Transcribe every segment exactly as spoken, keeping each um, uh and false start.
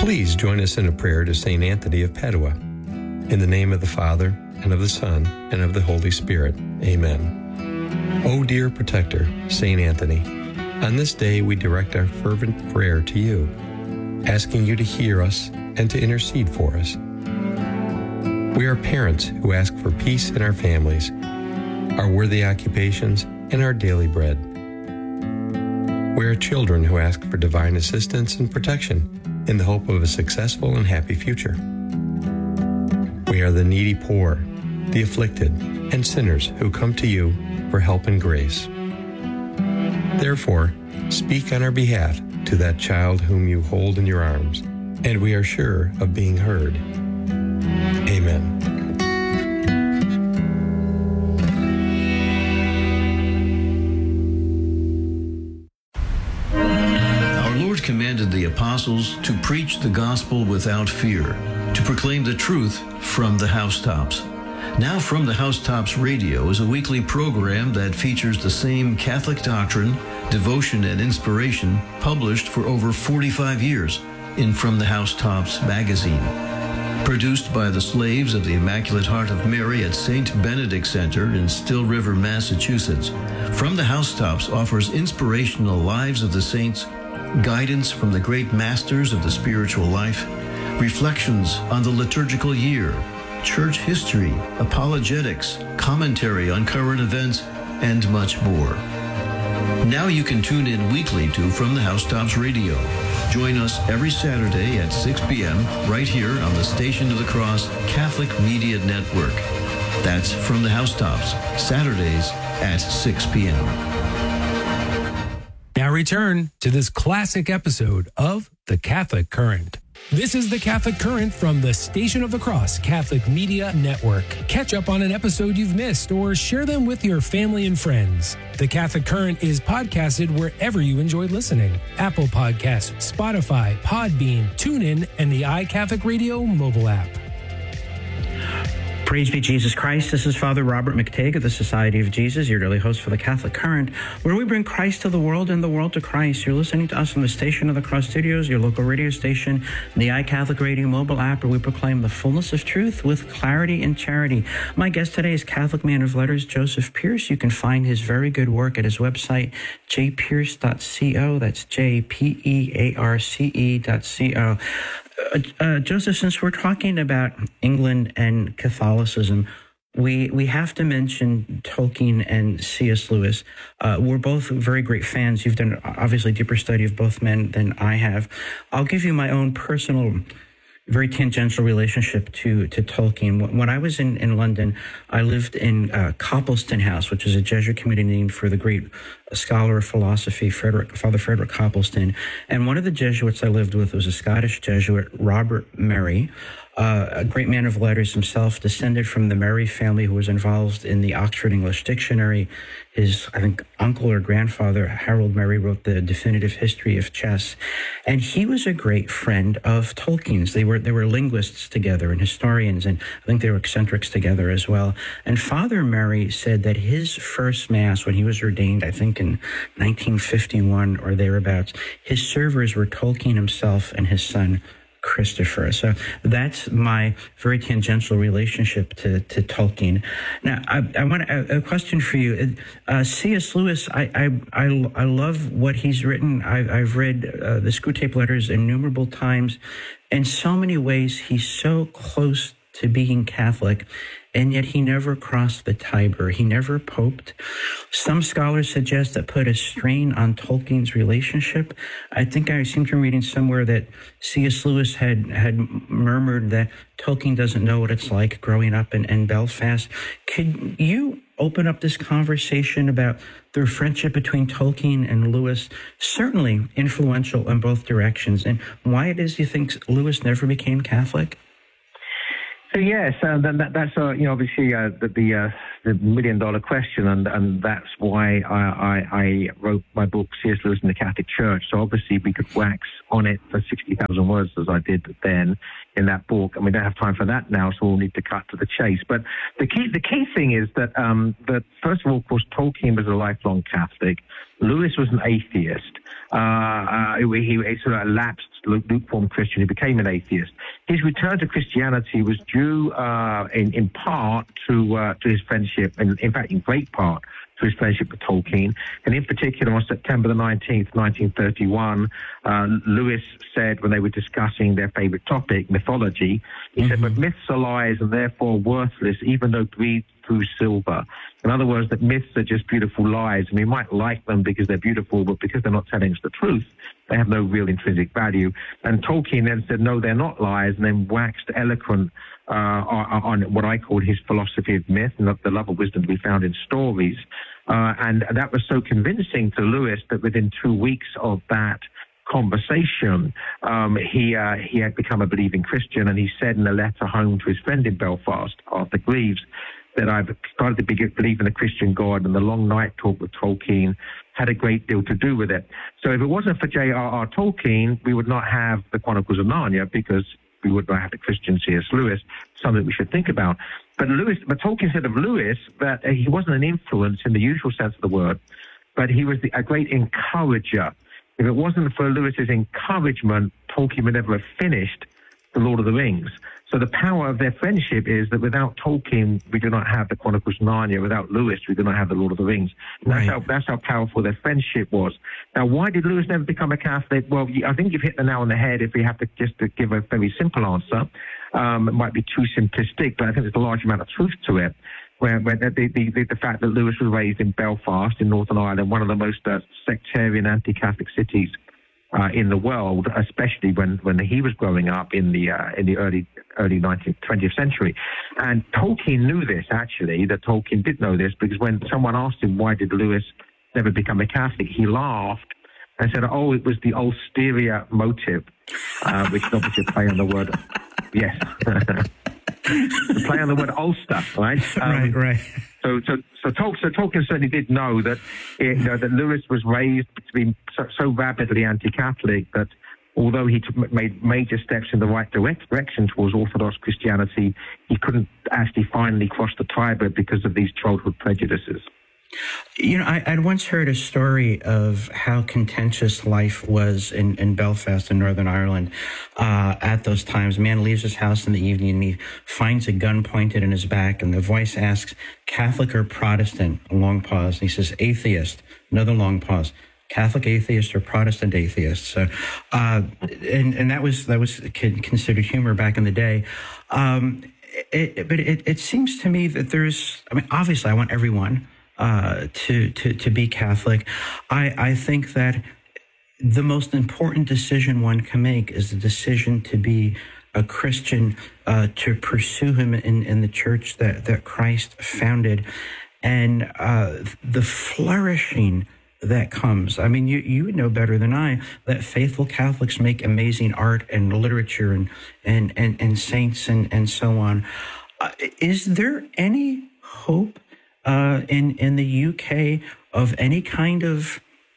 Please join us in a prayer to Saint Anthony of Padua. In the name of the Father, and of the Son, and of the Holy Spirit. Amen. O dear protector, Saint Anthony, on this day we direct our fervent prayer to you, asking you to hear us and to intercede for us. We are parents who ask for peace in our families, our worthy occupations, and our daily bread. We are children who ask for divine assistance and protection in the hope of a successful and happy future. We are the needy poor, the afflicted, and sinners who come to you for help and grace. Therefore, speak on our behalf to that child whom you hold in your arms, and we are sure of being heard. Amen. Our Lord commanded the apostles to preach the gospel without fear, to proclaim the truth from the housetops. Now From the Housetops Radio is a weekly program that features the same Catholic doctrine, devotion, and inspiration published for over forty-five years in From the Housetops magazine. Produced by the Slaves of the Immaculate Heart of Mary at Saint Benedict Center in Still River, Massachusetts, From the Housetops offers inspirational lives of the saints, guidance from the great masters of the spiritual life, reflections on the liturgical year, church history, apologetics, commentary on current events, and much more. Now you can tune in weekly to From the Housetops Radio. Join us every Saturday at six p.m. right here on the Station of the Cross Catholic Media Network. That's From the Housetops, Saturdays at six p.m. Now return to this classic episode of The Catholic Current. This is The Catholic Current from the Station of the Cross Catholic Media Network. Catch up on an episode you've missed or share them with your family and friends. The Catholic Current is podcasted wherever you enjoyed listening. Apple Podcasts, Spotify, Podbean, TuneIn, and the iCatholic Radio mobile app. Praise be Jesus Christ. This is Father Robert McTague of the Society of Jesus, your daily host for the Catholic Current, where we bring Christ to the world and the world to Christ. You're listening to us on the Station of the Cross Studios, your local radio station, the iCatholic Radio mobile app, where we proclaim the fullness of truth with clarity and charity. My guest today is Catholic man of letters, Joseph Pearce. You can find his very good work at his website, j pearce dot co. That's J P E A R C E dot C O. Uh, uh, Joseph, since we're talking about England and Catholicism, we we have to mention Tolkien and C S. Lewis. Uh, we're both very great fans. You've done obviously deeper study of both men than I have. I'll give you my own personal, very tangential relationship to, to Tolkien. When I was in, in London, I lived in uh, Copleston House, which is a Jesuit community named for the great scholar of philosophy, Frederick, Father Frederick Copleston. And one of the Jesuits I lived with was a Scottish Jesuit, Robert Murray, uh, a great man of letters himself, descended from the Murray family who was involved in the Oxford English Dictionary. His, I think, uncle or grandfather, Harold Murray, wrote the definitive history of chess. And he was a great friend of Tolkien's. They were, they were linguists together and historians, and I think they were eccentrics together as well. And Father Murray said that his first Mass, when he was ordained, I think in nineteen fifty-one or thereabouts, his servers were Tolkien himself and his son, Christopher. So that's my very tangential relationship to, to Tolkien. Now, I, I want a, a question for you. Uh, C S. Lewis, I, I, I, I love what he's written. I, I've read uh, the Screwtape Letters innumerable times. In so many ways, he's so close to being Catholic, and yet he never crossed the Tiber. He never poped. Some scholars suggest that put a strain on Tolkien's relationship. I think I seem to be reading somewhere that C S. Lewis had, had murmured that Tolkien doesn't know what it's like growing up in, in Belfast. Could you open up this conversation about the friendship between Tolkien and Lewis, certainly influential in both directions, and why it is you think Lewis never became Catholic? So yes, uh, that, that's uh, you know obviously uh, the the, uh, the million-dollar question, and, and that's why I, I, I wrote my book, C S. Lewis and the Catholic Church. So obviously we could wax on it for sixty thousand words, as I did then in that book, and we don't have time for that now, so we'll need to cut to the chase. But the key the key thing is that, um, that first of all, of course, Tolkien was a lifelong Catholic. Lewis was an atheist. Uh, uh, he, he sort of lapsed lukewarm Christian. He became an atheist. His return to Christianity was due uh, in, in part to uh, to his friendship, and in fact, in great part, to his friendship with Tolkien. And in particular, on September the nineteenth, nineteen thirty-one, uh, Lewis said, when they were discussing their favorite topic, mythology, he mm-hmm. said, but myths are lies and therefore worthless, even though breathed through silver. In other words, that myths are just beautiful lies, and we might like them because they're beautiful, but because they're not telling us the truth, they have no real intrinsic value. And Tolkien then said, no, they're not lies, and then waxed eloquent uh, on, on what I call his philosophy of myth, and the love of wisdom to be found in stories. Uh, and that was so convincing to Lewis that within two weeks of that conversation, um, he uh, he had become a believing Christian, and he said in a letter home to his friend in Belfast, Arthur Greaves, that I've started to be, believe in a Christian God, and the long night talk with Tolkien had a great deal to do with it. So if it wasn't for J R R. Tolkien, we would not have the Chronicles of Narnia, because we would not have the Christian C S. Lewis, something we should think about. But Lewis, but Tolkien said of Lewis that he wasn't an influence in the usual sense of the word, but he was the, a great encourager. If it wasn't for Lewis's encouragement, Tolkien would never have finished The Lord of the Rings. So the power of their friendship is that without Tolkien, we do not have the Chronicles of Narnia. Without Lewis, we do not have the Lord of the Rings. Right. That's how that's how powerful their friendship was. Now, why did Lewis never become a Catholic? Well, I think you've hit the nail on the head. If we have to just to give a very simple answer, um, it might be too simplistic, but I think there's a large amount of truth to it. Where, where the, the, the, the fact that Lewis was raised in Belfast in Northern Ireland, one of the most uh, sectarian, anti-Catholic cities Uh, in the world, especially when, when he was growing up in the uh, in the early early nineteenth, twentieth century. And Tolkien knew this, actually, that Tolkien did know this, because when someone asked him, why did Lewis never become a Catholic, he laughed and said, oh, it was the ulterior motive, uh, which is obviously a play on the word, yes, the play on the word Ulster, right? Um, right, right. So, so, so, Tol- so Tolkien certainly did know that, it, you know, that Lewis was raised to be so, so rapidly anti-Catholic that although he t- made major steps in the right direct direction towards Orthodox Christianity, he couldn't actually finally cross the Tiber because of these childhood prejudices. You know, I, I'd once heard a story of how contentious life was in, in Belfast in Northern Ireland uh, at those times. A man leaves his house in the evening and he finds a gun pointed in his back, and the voice asks, Catholic or Protestant? A long pause. And he says, atheist. Another long pause. Catholic atheist or Protestant atheist? So, uh, and and that was that was considered humor back in the day. Um, it, but it, it seems to me that there's, I mean, obviously I want everyone Uh, to, to, to be Catholic. I, I think that the most important decision one can make is the decision to be a Christian, uh, to pursue him in, in the church that, that Christ founded, and uh, the flourishing that comes. I mean, you, you would know better than I that faithful Catholics make amazing art and literature and, and, and, and saints and, and so on. Uh, is there any hope Uh, in, in the U K of any kind of,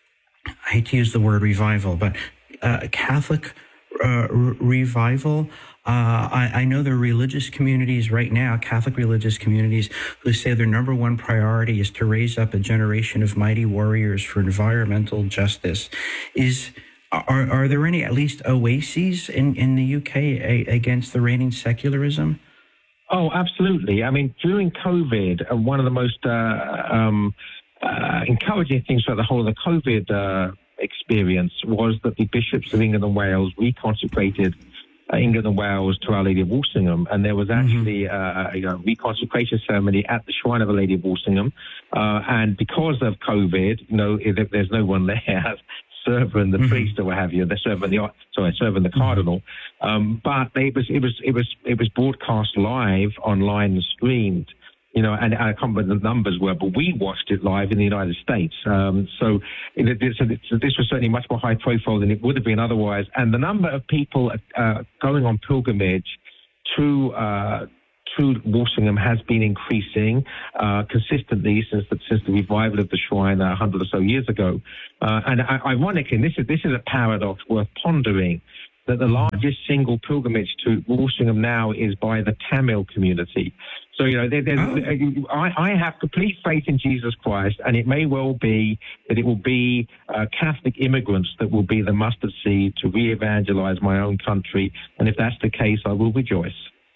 I hate to use the word revival, but uh, Catholic uh, re- revival? Uh, I, I know there are religious communities right now, Catholic religious communities, who say their number one priority is to raise up a generation of mighty warriors for environmental justice. Is are, are there any, at least, oases in, in the U K a, against the reigning secularism? Oh, absolutely. I mean, during COVID, uh, one of the most uh, um, uh, encouraging things about the whole of the COVID uh, experience was that the bishops of England and Wales reconsecrated uh, England and Wales to Our Lady of Walsingham, and there was actually mm-hmm. uh, a reconsecration ceremony at the shrine of Our Lady of Walsingham. Uh, and because of COVID, you know, there's no one there serving the mm-hmm. priest or what have you. They're serving the sorry, serving the mm-hmm. cardinal. Um, but it was it was it was it was broadcast live online and streamed. You know, and I can't remember the numbers were, but we watched it live in the United States. Um, so, it, it, so this was certainly much more high profile than it would have been otherwise. And the number of people uh, going on pilgrimage to uh, through Walsingham has been increasing uh, consistently since the, since the revival of the shrine a hundred or so years ago. Uh, and uh, ironically, and this is this is a paradox worth pondering, that the largest single pilgrimage to Walsingham now is by the Tamil community. So, you know, there, there's, oh. I, I have complete faith in Jesus Christ, and it may well be that it will be uh, Catholic immigrants that will be the mustard seed to re-evangelize my own country. And if that's the case, I will rejoice.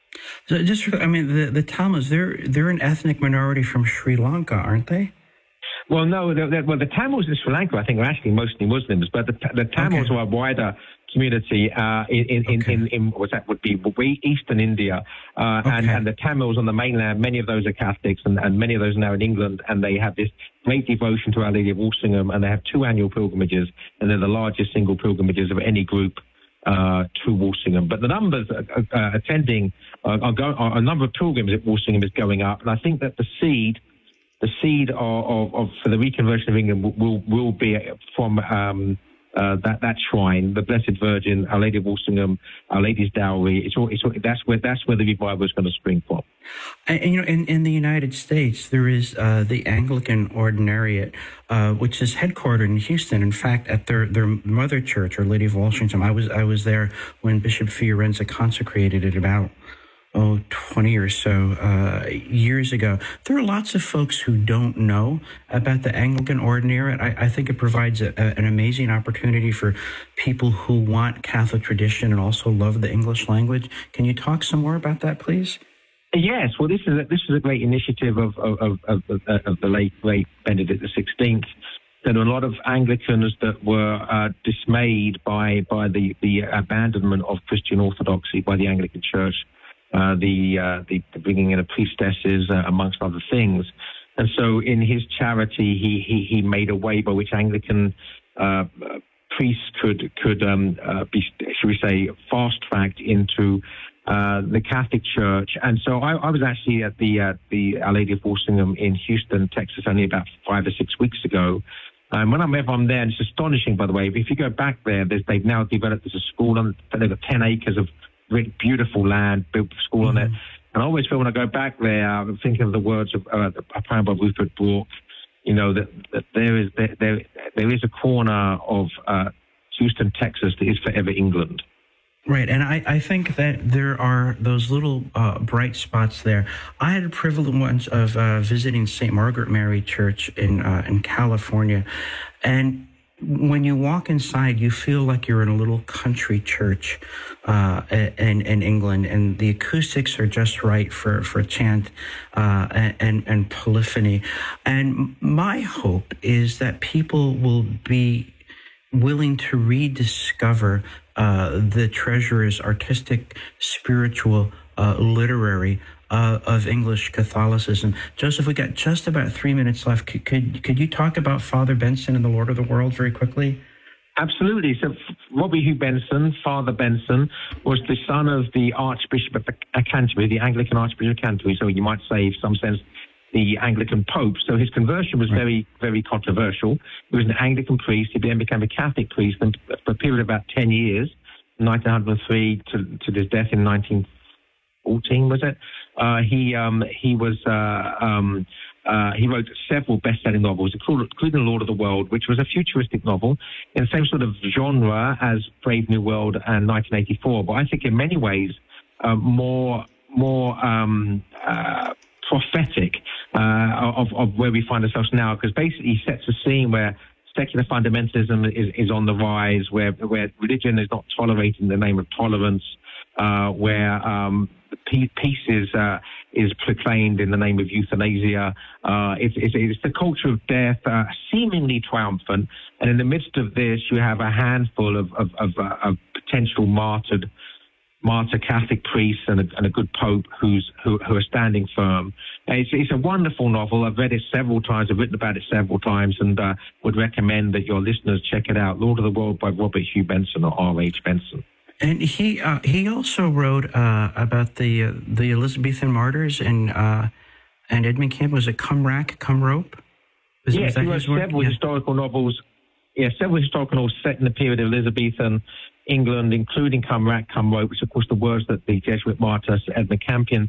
So just, I mean, the, the Tamils, they're, they're an ethnic minority from Sri Lanka, aren't they? Well, no, they're, they're, well, the Tamils in Sri Lanka, I think, are actually mostly Muslims, but the, the Tamils okay. are a wider community uh, in, in, okay. in, in, in what that would be eastern India, uh, okay. and, and the Tamils on the mainland, many of those are Catholics, and, and many of those are now in England, and they have this great devotion to Our Lady of Walsingham, and they have two annual pilgrimages, and they're the largest single pilgrimages of any group uh, to Walsingham. But the numbers uh, uh, attending, uh, are go, are, a number of pilgrims at Walsingham is going up, and I think that the seed The seed of, of, of for the reconversion of England will will, will be from um, uh, that that shrine, the Blessed Virgin, Our Lady of Walsingham, Our Lady's Dowry. It's all, it's all, that's where that's where the revival is going to spring from. And, and you know, in, in the United States, there is uh, the Anglican Ordinariate, uh, which is headquartered in Houston. In fact, at their their mother church, Our Lady of Walsingham, I was I was there when Bishop Fiorenza consecrated it about. oh, twenty or so uh, years ago. There are lots of folks who don't know about the Anglican Ordinariate. I, I think it provides a, a, an amazing opportunity for people who want Catholic tradition and also love the English language. Can you talk some more about that, please? Yes, well, this is a, this is a great initiative of of, of, of, of the late, great Benedict the sixteenth. There are a lot of Anglicans that were uh, dismayed by, by the, the abandonment of Christian orthodoxy by the Anglican Church. Uh, the, uh, the the bringing in of priestesses, uh, amongst other things. And so in his charity, he he, he made a way by which Anglican uh, priests could, could um, uh, be, should we say, fast-tracked into uh, the Catholic Church. And so I, I was actually at the, uh, the Our Lady of Walsingham in Houston, Texas, only about five or six weeks ago. And when I'm ever I'm there, and it's astonishing, by the way, if you go back there, they've now developed as a school, on, they've got ten acres of really beautiful land, built a school mm-hmm. on it. And I always feel when I go back there, I'm thinking of the words of uh, a poem by Rupert Brooke, you know, that, that there is there, there there is a corner of uh, Houston, Texas that is forever England. Right, and I, I think that there are those little uh, bright spots there. I had the privilege once of uh, visiting Saint Margaret Mary Church in uh, in California, and when you walk inside, you feel like you're in a little country church uh, in, in England, and the acoustics are just right for, for chant uh, and, and polyphony. And my hope is that people will be willing to rediscover uh, the treasures, artistic, spiritual, uh, literary, Uh, of English Catholicism. Joseph, we got just about three minutes left. Could, could could you talk about Father Benson and the Lord of the World very quickly? Absolutely. So Robbie Hugh Benson, Father Benson, was the son of the Archbishop of Canterbury, the Anglican Archbishop of Canterbury, so you might say, in some sense, the Anglican Pope. So his conversion was right. very, very controversial. He was an Anglican priest. He then became a Catholic priest, and for a period of about ten years, nineteen oh three to, to his death in nineteen fourteen, was it? Uh, he um, he was uh, um, uh, he wrote several best-selling novels, including The Lord of the World, which was a futuristic novel in the same sort of genre as Brave New World and nineteen eighty-four. But I think in many ways uh, more more um, uh, prophetic uh, of, of where we find ourselves now, because basically he sets a scene where secular fundamentalism is, is on the rise, where where religion is not tolerated in the name of tolerance, uh, where um, peace is uh, is proclaimed in the name of euthanasia. Uh, it's, it's, it's the culture of death, uh, seemingly triumphant, and in the midst of this, you have a handful of of, of, uh, of potential martyred. martyr Catholic priests and a, and a good pope who's who, who are standing firm. It's, it's a wonderful novel. I've read it several times. I've written about it several times, and uh, would recommend that your listeners check it out. Lord of the World by Robert Hugh Benson, or R H Benson. And he uh, he also wrote uh, about the uh, the Elizabethan martyrs and uh, and Edmund Camp. Was it Come Rack, Come Rope? Was yes, he wrote several yeah. historical novels. Yeah, several historical novels set in the period of Elizabethan England, including Come Rack, Come Rope, which, of course, the words that the Jesuit martyr Edmund Campion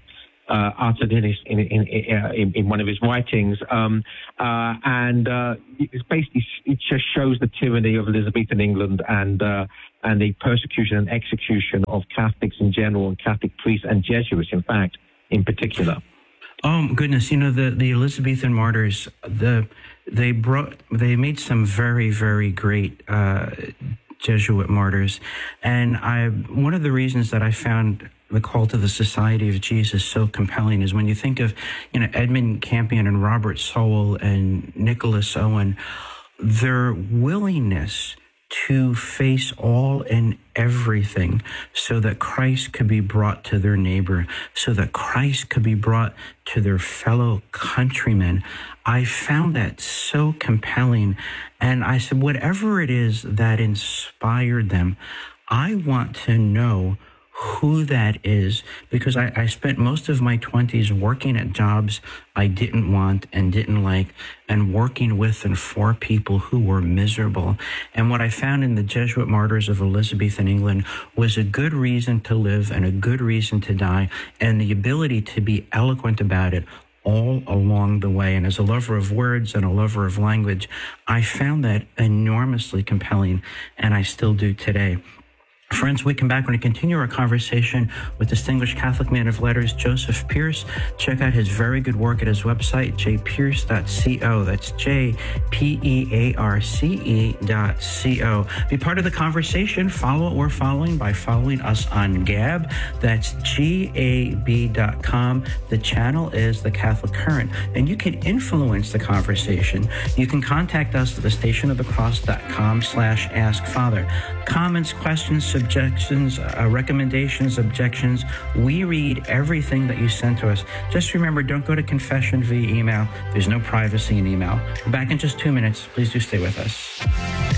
uh, uttered in, his, in, in, in, in one of his writings. Um, uh, and uh, it's basically, it just shows the tyranny of Elizabethan England and uh, and the persecution and execution of Catholics in general, and Catholic priests and Jesuits, in fact, in particular. Oh goodness! You know, the, the Elizabethan martyrs, the they brought they made some very very great uh, Jesuit martyrs, and I one of the reasons that I found the call to the Society of Jesus so compelling is when you think of, you know, Edmund Campion and Robert Sowell and Nicholas Owen, their willingness to face all and everything so that Christ could be brought to their neighbor, so that Christ could be brought to their fellow countrymen. I found that so compelling. And I said, whatever it is that inspired them, I want to know who that is, because I, I spent most of my twenties working at jobs I didn't want and didn't like, and working with and for people who were miserable. And what I found in the Jesuit martyrs of Elizabethan England was a good reason to live and a good reason to die, and the ability to be eloquent about it all along the way. And as a lover of words and a lover of language, I found that enormously compelling, and I still do today. Friends, we come back. We're going to continue our conversation with distinguished Catholic man of letters, Joseph Pearce. Check out his very good work at his website, j pearce dot co. That's J P E A R C E dot co. Be part of the conversation. Follow what we're following by following us on Gab. That's G A B dot com. The channel is The Catholic Current, and you can influence the conversation. You can contact us at the station of the cross dot com slash ask father. Comments, questions, suggestions, uh, recommendations, objections. We read everything that you send to us. Just remember, don't go to confession via email. There's no privacy in email. We're back in just two minutes. Please do stay with us.